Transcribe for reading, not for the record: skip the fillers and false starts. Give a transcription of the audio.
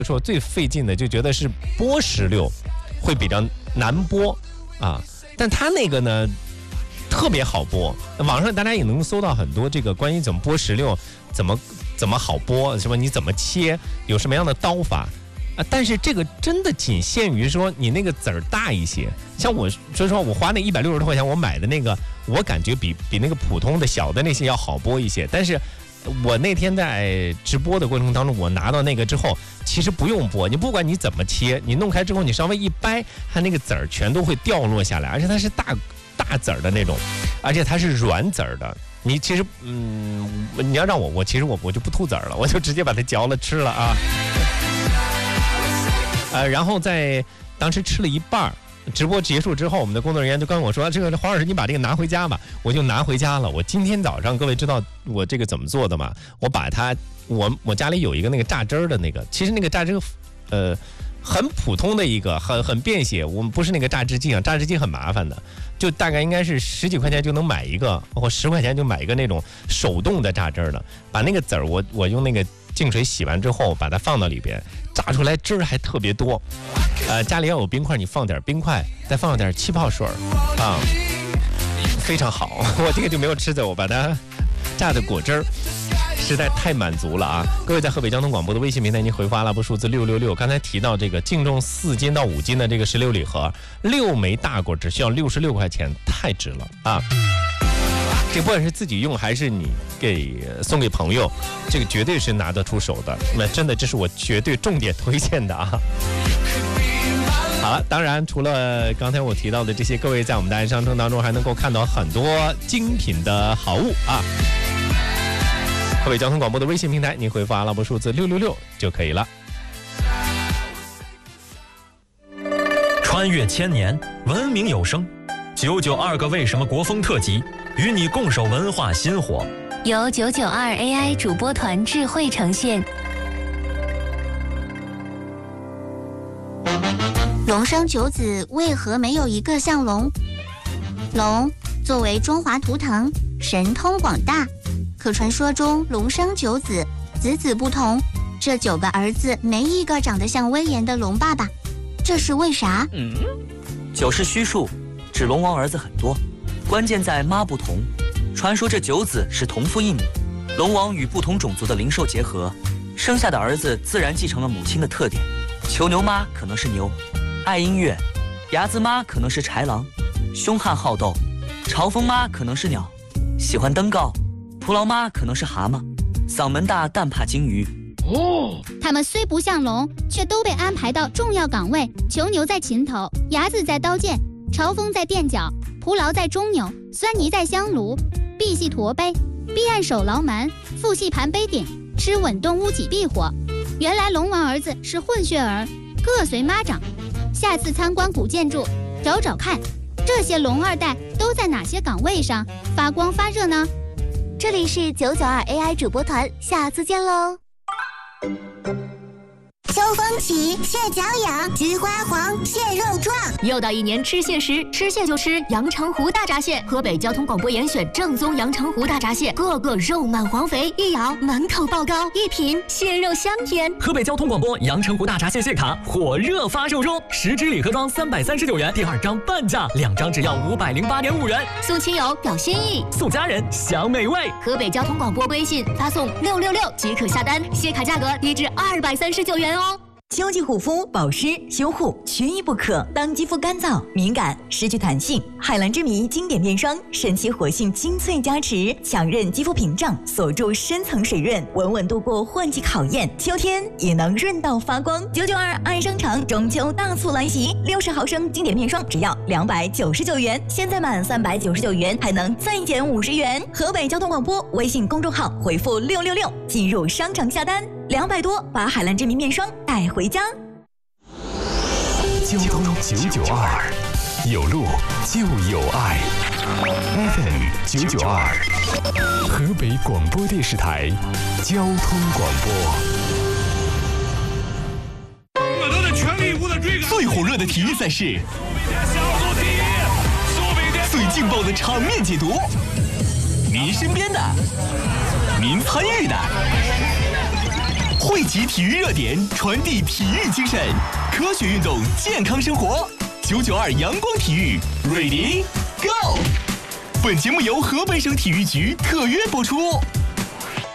说最费劲的就觉得是剥16会比较难剥啊，但它那个呢特别好剥，网上大家也能搜到很多这个关于怎么剥16，怎么好剥，什么你怎么切，有什么样的刀法啊？但是这个真的仅限于说你那个籽儿大一些，像我所以说我花那160多块钱我买的那个，我感觉比那个普通的小的那些要好剥一些，但是。我那天在直播的过程当中，我拿到那个之后，其实不用剥，你不管你怎么切，你弄开之后，你稍微一掰，它那个籽儿全都会掉落下来，而且它是大籽儿的那种，而且它是软籽儿的。你其实，你要让我其实我就不吐籽儿了，我就直接把它嚼了吃了啊。然后在当时吃了一半。直播结束之后，我们的工作人员就跟我说：“这个黄老师，你把这个拿回家吧。”我就拿回家了。我今天早上，各位知道我这个怎么做的吗？我把它，我家里有一个那个榨汁儿的那个，其实那个榨汁，很普通的一个，很便携。我们不是那个榨汁机啊，榨汁机很麻烦的，就大概应该是10几块钱就能买一个，或10块钱就买一个那种手动的榨汁儿的。把那个籽儿，我用那个净水洗完之后，把它放到里边，榨出来汁儿还特别多。家里要有冰块，你放点冰块，再放点气泡水啊，非常好。我这个就没有吃的，我把它榨的果汁儿，实在太满足了啊！各位在河北交通广播的微信平台，您回复阿拉伯数字666。刚才提到这个净重4斤到5斤的这个16礼盒，6枚大果只需要66块钱，太值了啊！这不管是自己用还是你送给朋友，这个绝对是拿得出手的。那真的，这是我绝对重点推荐的啊！好了，当然除了刚才我提到的这些，各位在我们的爱商城当中还能够看到很多精品的好物啊！河北交通广播的微信平台，您回复阿拉伯数字666就可以了。 穿越千年，文明有声，992个为什么国风特辑，与你共守文化新火， 由992 AI 主播团智慧呈现。龙生九子为何没有一个像龙？龙作为中华图腾，神通广大，可传说中龙生九子，子子不同，这9个儿子没一个长得像威严的龙爸爸，这是为啥 ？9是虚数，指龙王儿子很多，关键在妈不同。传说这9子是同父异母，龙王与不同种族的灵兽结合，生下的儿子自然继承了母亲的特点。囚牛妈可能是牛，爱音乐；睚眦妈可能是豺狼，凶悍好斗；朝风妈可能是鸟，喜欢登高；蒲牢妈可能是蛤蟆，嗓门大但怕鲸鱼。 他们虽不像龙，却都被安排到重要岗位。囚牛在琴头，睚眦在刀剑，朝风在垫脚，蒲牢在中钮，酸泥在香炉，赑系驼背，逼按手牢门，腹系盘杯顶，吃稳动屋脊壁火。原来龙王儿子是混血儿，各随妈长。下次参观古建筑，找找看，这些龙二代都在哪些岗位上发光发热呢？ 这里是992 AI 主播团，下次见喽。 秋风起，蟹脚痒，菊花黄，蟹肉壮。 又到一年吃蟹时，吃蟹就吃阳澄湖大闸蟹。河北交通广播严选正宗阳澄湖大闸蟹，个个肉满黄肥，一咬满口爆膏，一品蟹肉香甜。 河北交通广播阳澄湖大闸蟹蟹卡火热发售中，10支礼盒装339元，第2张半价，2张只要508.5元。 送亲友表心意， 送家人享美味。 河北交通广播微信发送666即可下单，蟹卡价格低至239元哦。 秋季护肤保湿修护缺一不可。当肌肤干燥敏感失去弹性，海蓝之谜经典面霜神奇活性精粹加持，强韧肌肤屏障，锁住深层水润，稳稳度过换季考验，秋天也能润到发光。992爱商城中秋大促来袭，60毫升经典面霜只要299元，现在满399元还能再减50元。河北交通广播微信公众号回复666进入商场下单，200多把海蓝之谜面霜带回家。 交通992，有路就有爱。FM 992，河北广播电视台交通广播。 我都在全力以赴的追赶。 最火热的体育赛事，最劲爆的场面解读，您身边的，您参与的。 汇集体育热点，传递体育精神，科学运动，健康生活。992阳光体育 ，Ready Go！ 本节目由河北省体育局特约播出。